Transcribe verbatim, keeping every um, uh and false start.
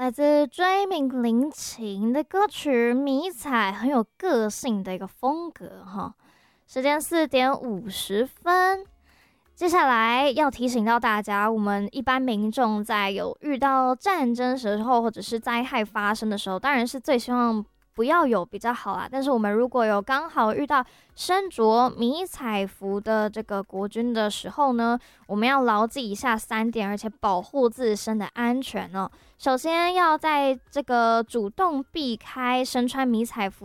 来自追名林檎的歌曲《迷彩》，很有个性的一个风格哈。时间四点五十分，接下来要提醒到大家，我们一般民众在有遇到战争时候，或者是灾害发生的时候，当然是最希望不要有比较好啦。但是我们如果有刚好遇到身着迷彩服的这个国军的时候呢，我们要牢记以下三点，而且保护自身的安全哦。首先要在这个主动避开身穿迷彩服